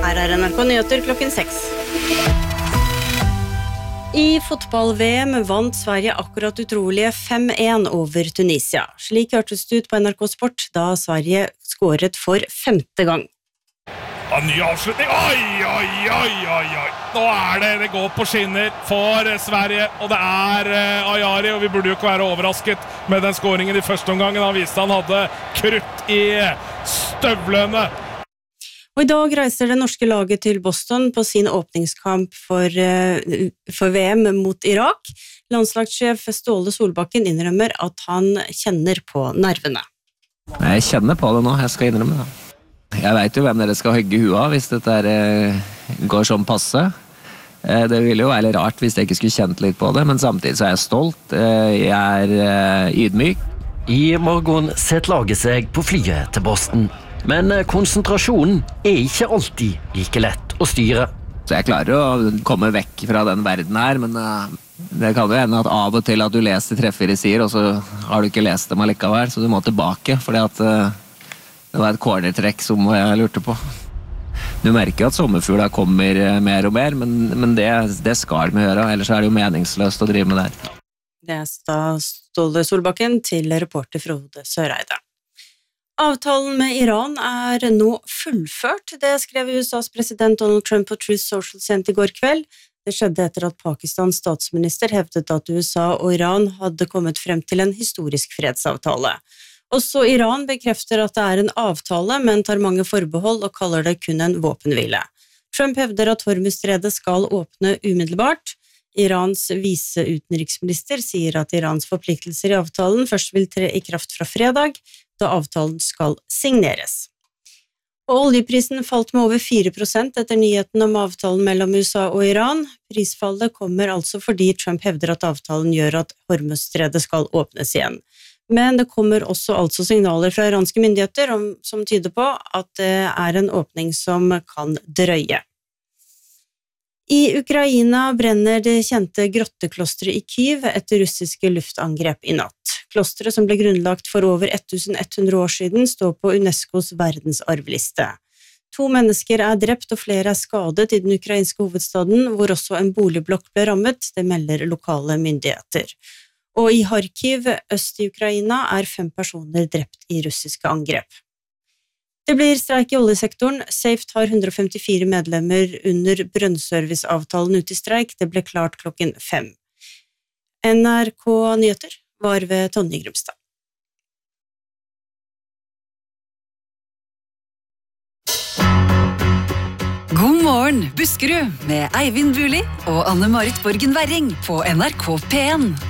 Her NRK Nyheter klokken 6. I fotball-VM vant Sverige akkurat utrolige 5-1 over Tunisia. Slik hørtes det ut på NRK Sport da Sverige skåret for 5. gang. Ny avslutning. Oi. Nå det går på skinner for Sverige, og det Ajari, og vi burde jo ikke være overrasket med den skåringen I første omgangen. Han viste han hadde krutt I støvlene. Og I dag reiser det norske laget til Boston på sin åpningskamp for VM mot Irak. Landslagssjef Ståle Solbakken innrømmer at han kjenner på nervene. Jeg kjenner på det nå, jeg skal innrømme det. Jeg vet jo hvem dere skal hogge huet av hvis dette går som passe. Det ville jo være litt rart hvis jeg ikke skulle kjent litt på det, men samtidig så jeg stolt. Jeg ydmyk. I morgen setter laget seg på flyet til Boston. Men konsentrasjonen ikke alltid like lett å styre. Så jeg klarer å komme vekk fra den verden her, men det kan jo hende at av og til at du leser treffer I sier, og så har du ikke lest dem allikevel, så du må tilbake, fordi at det var et cornertrekk som jeg lurte på. Du merker jo at sommerfugler kommer mer og mer, men det skal vi gjøre, ellers det jo meningsløst å drive med det her. Det da Ståle Solbakken til reporter Frode Søreide. Avtalen med Iran nå fullført, det skrev USAs president Donald Trump på Truth Social sent I går kveld. Det skjedde etter at Pakistans statsminister hevdet at USA og Iran hadde kommet frem til en historisk fredsavtale. Også Iran bekrefter at det en avtale, men tar mange forbehold og kaller det kun en våpenhvile. Trump hevder at Hormuzstredet skal åpne umiddelbart. Irans viseutenriksminister sier at Irans forpliktelser I avtalen først vil tre I kraft fra fredag, da avtalen skal signeres. Og oljeprisen falt med over 4% etter nyheten om avtalen mellom USA og Iran. Prisfallet kommer altså fordi Trump hevder at avtalen gjør at Hormuzstredet skal åpnes igjen. Men det kommer også altså signaler fra iranske myndigheter som tyder på at det en åpning som kan drøye. I Ukraina brenner det kjente grotteklostret I Kyiv etter russiske luftangrep I natt. Klostret som ble grunnlagt for over 1100 år siden står på UNESCOs verdensarvliste. 2 mennesker drept og flere skadet I den ukrainske hovedstaden, hvor også en boligblokk ble rammet, det melder lokale myndigheter. Og I Kharkiv, øst I Ukraina, 5 personer drept I russiske angrep. Det blir streik I oljesektoren. SAFE har 154 medlemmer under brønnserviceavtalen ut I streik. Det ble klart klokken 5. NRK Nyheter var ved Tonje Grumstad. God morgen, Buskerud, med Eivind Buli og Anne-Marit Borgen Werring på NRK P1.